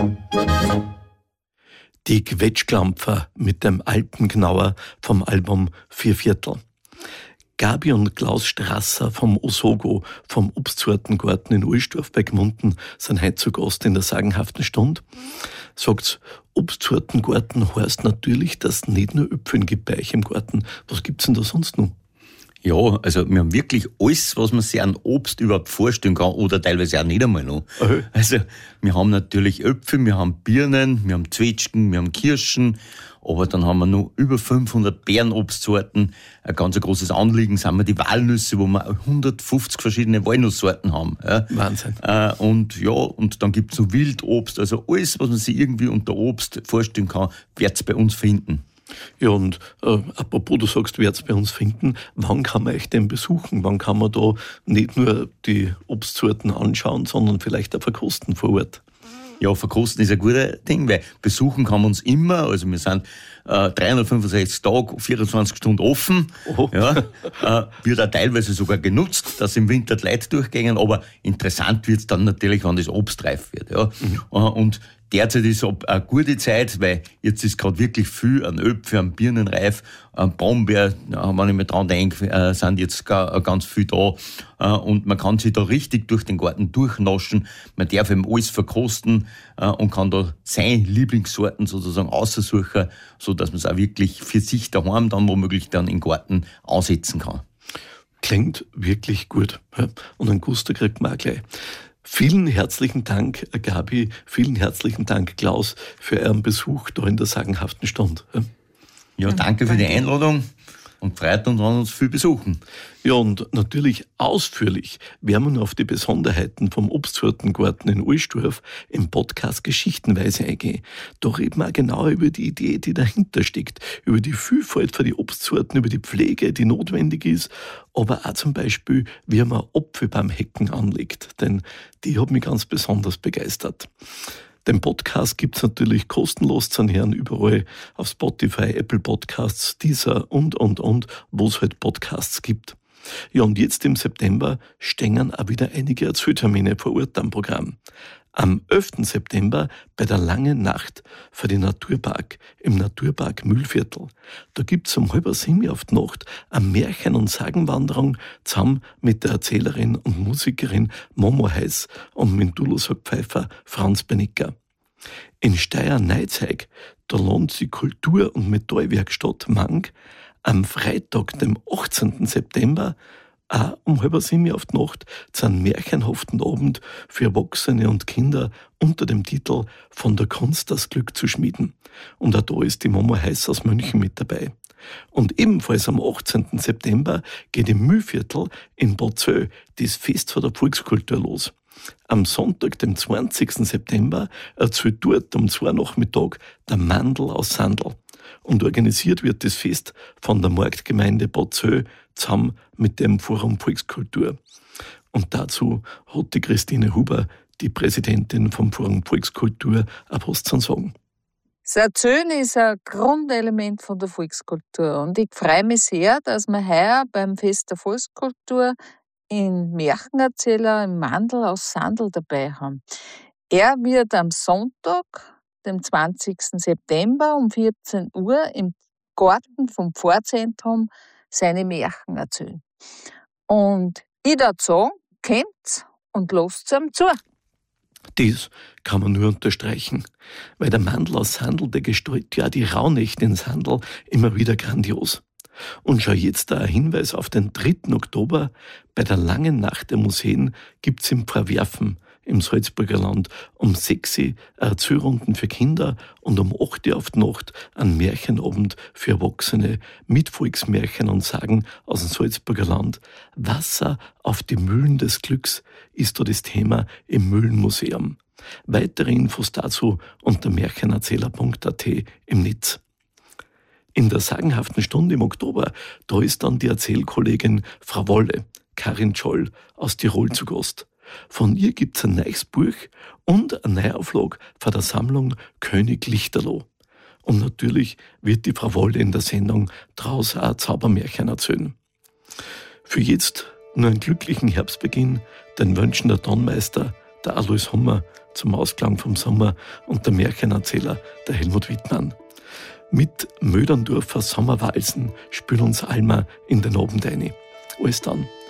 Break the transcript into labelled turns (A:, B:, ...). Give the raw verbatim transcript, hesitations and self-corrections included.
A: Die Quetschklampfer mit dem Alpengnauer vom Album Vier Viertel. Gabi und Klaus Strasser vom Osogo, vom Obstsortengarten in Ullstorf bei Gmunden, sind heute zu Gast in der sagenhaften Stunde. Sagt's, Obstsortengarten heißt natürlich, dass es nicht nur Äpfeln gibt bei euch im Garten. Was gibt's denn da sonst noch?
B: Ja, also wir haben wirklich alles, was man sich an Obst überhaupt vorstellen kann oder teilweise auch nicht einmal noch.
A: Okay.
B: Also wir haben natürlich Äpfel, wir haben Birnen, wir haben Zwetschgen, wir haben Kirschen, aber dann haben wir noch über fünfhundert Beerenobstsorten. Ein ganz großes Anliegen sind wir die Walnüsse, wo wir hundertfünfzig verschiedene Walnusssorten haben. Ja.
A: Wahnsinn.
B: Äh, und ja, und dann gibt's noch Wildobst, also alles, was man sich irgendwie unter Obst vorstellen kann, wird's bei uns finden.
A: Ja, und äh, apropos, du sagst, du werd's bei uns finden, wann kann man euch denn besuchen? Wann kann man da nicht nur die Obstsorten anschauen, sondern vielleicht auch verkosten vor Ort?
B: Ja, verkosten ist ein guter Ding, weil besuchen kann man uns immer, also wir sind äh, dreihundertfünfundsechzig Tage, vierundzwanzig Stunden offen,
A: Oh.
B: ja, äh, wird auch teilweise sogar genutzt, dass im Winter die Leute durchgehen, aber interessant wird's dann natürlich, wenn das Obst reif wird. Ja. Mhm. Äh, und derzeit ist es eine gute Zeit, weil jetzt ist gerade wirklich viel an Äpfel, an Birnen reif, an Brombeer, ja, wenn ich mir dran denke, äh, sind jetzt ga, ganz viel da. Äh, und man kann sich da richtig durch den Garten durchnaschen. Man darf eben alles verkosten äh, und kann da seine Lieblingssorten sozusagen aussuchen, so dass man es auch wirklich für sich daheim dann womöglich dann im Garten ansetzen kann.
A: Klingt wirklich gut. Ja? Und einen Guster kriegt man auch gleich. Vielen herzlichen Dank, Gabi, vielen herzlichen Dank, Klaus, für Ihren Besuch da in der sagenhaften Stunde.
B: Ja, danke für die Einladung und freut uns, wenn uns viel besuchen.
A: Ja, und natürlich ausführlich werden wir noch auf die Besonderheiten vom Obstsortengarten in Ullstorf im Podcast Geschichtenweise eingehen. Da reden wir auch genau über die Idee, die dahinter steckt, über die Vielfalt für die Obstsorten, über die Pflege, die notwendig ist, aber auch zum Beispiel, wie man Apfelbaumhecken anlegt, denn die hat mich ganz besonders begeistert. Den Podcast gibt's natürlich kostenlos zu hören, überall auf Spotify, Apple Podcasts, Deezer und, und, und, wo es halt Podcasts gibt. Ja, und jetzt im September stehen auch wieder einige Erzähltermine vor Ort am Programm. Am elften September bei der Langen Nacht für den Naturpark im Naturpark Mühlviertel. Da gibt's um halb sieben auf die Nacht eine Märchen- und Sagenwanderung zusammen mit der Erzählerin und Musikerin Momo Heiß und mit Dudelsackpfeifer Franz Benicker. In Steyr-Neuzeig, da lohnt sich Kultur- und Metallwerkstatt Mang am Freitag, dem achtzehnten September, auch um halb sieben auf die Nacht zu einem märchenhaften Abend für Erwachsene und Kinder unter dem Titel Von der Kunst das Glück zu schmieden. Und auch da ist die Mama Heiß aus München mit dabei. Und ebenfalls am achtzehnten September geht im Mühlviertel in Bozö das Fest von der Volkskultur los. Am Sonntag, dem zwanzigsten September, erzählt dort um zwei Nachmittag der Mandl aus Sandl. Und organisiert wird das Fest von der Marktgemeinde Bozö zusammen mit dem Forum Volkskultur. Und dazu hat die Christine Huber, die Präsidentin vom Forum Volkskultur, auch was zu sagen.
C: Das Erzählen ist ein Grundelement von der Volkskultur. Und ich freue mich sehr, dass wir heuer beim Fest der Volkskultur einen Märchenerzähler im Mandl aus Sandl dabei haben. Er wird am Sonntag, dem zwanzigsten September um vierzehn Uhr im Garten vom Pfarrzentrum seine Märchen erzählen. Und ich würde sagen, kommt's und lasst ihm zu.
A: Das kann man nur unterstreichen, weil der Mandl aus Sandl, der gestaltet ja die Rauhnächte in Sandl immer wieder grandios. Und schon jetzt da ein Hinweis auf den dritten Oktober, bei der Langen Nacht der Museen gibt's im Pfarrwerfen im Salzburger Land um sechs Uhr Erzählrunden für Kinder und um acht Uhr auf die Nacht ein Märchenabend für Erwachsene mit Volksmärchen und Sagen aus dem Salzburger Land. Wasser auf die Mühlen des Glücks ist da das Thema im Mühlenmuseum. Weitere Infos dazu unter märchenerzähler punkt a t im Netz. In der sagenhaften Stunde im Oktober, da ist dann die Erzählkollegin Frau Wolle, Karin Scholl aus Tirol zu Gast. Von ihr gibt's ein neues Buch und eine Neuauflage von der Sammlung König Lichterloh. Und natürlich wird die Frau Wolle in der Sendung draus auch Zaubermärchen erzählen. Für jetzt nur einen glücklichen Herbstbeginn, den wünschen der Tonmeister, der Alois Hummer zum Ausklang vom Sommer und der Märchenerzähler, der Helmut Wittmann. Mit Möderndorfer Sommerwalsen spüren uns Alma in den Abend rein. Alles dann.